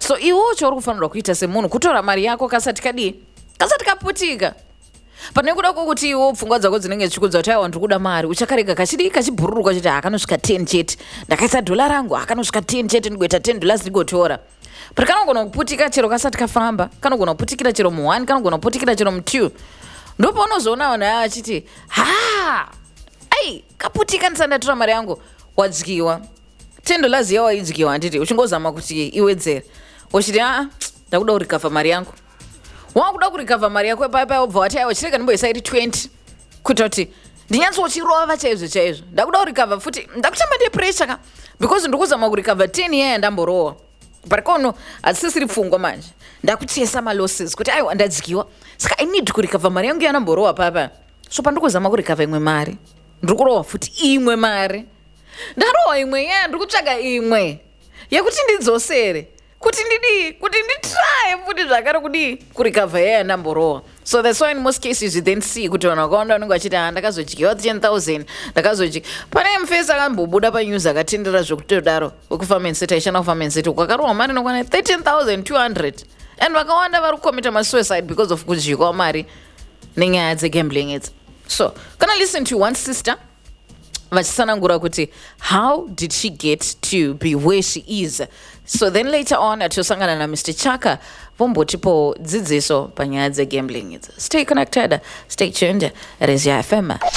So iwo chori kufanirwa kuita semunhu kutora mari yako kasati kaputika. Pane kuda kwokuti iwo pfungwa dzako dzinenge dzichikudza kuti aiwa ndikuda mari, uchakarega kachibhururuka chiti akanosvika 10 chete, ndakaisa dola rangu akanosvika 10 chete, ndigoita $10 ndigotora. But kanogona kuputika chero kasati kafamba, kanogona kuputikira chero mu1, kanogona kuputikira chero mu2. Ndipo unozoona vanhu ava achiti kaputika ndisandatora mari yangu. Wadyiwa $10 yawo waidyiwa handiti, uchingozama kuti iwedzere uchiti ndakuda kurikavha mari yangu. Wakuda kurikavha mari yako paipai wobva wati aiwa chirega ndimboisa iri 20 kuita kuti ndinyatsochirova chaizvo ndakuda kurikavha futi ndakutamba nepressure because ndikuzama kurikavha 10 yaya ndamborowa. Parikono hatisisiri pfungwa manje, ndakuchesa malosses kuti aiwa ndadyiwa, saka I need kurikavha mari yangu yanamborowa paipai. So pandikuzama kurikavha imwe mari ndiri kurowa futi imwe mari, ndarowa imwe yaya ndiri kutsvaga imwe yekuti ndidzosere kuti nditry futi zvakare kurikavha yaya ndamborowa. So that's why in most cases you then see kuti vanhu vakawanda vanenge vachiti ndakazodyiwa 10,000 ndakazodyiwa. Pane mufesi akambobuda panews akatendera zvekutodaro wekufarm city aishanda kufarm city kwakarowa mari inokwana 13,200 and vakawanda vari kucommita masuicide because of kudyiwa mari nenyaya dzegambling idzi. So kana listen to one sister vachisanangura kuti how did she get to be where she is. So then later on atosangana na Mr. Chaka vombotipo dzidziso panyaya dzegambling idzi. Stay connected, stay tuned. It is your FM.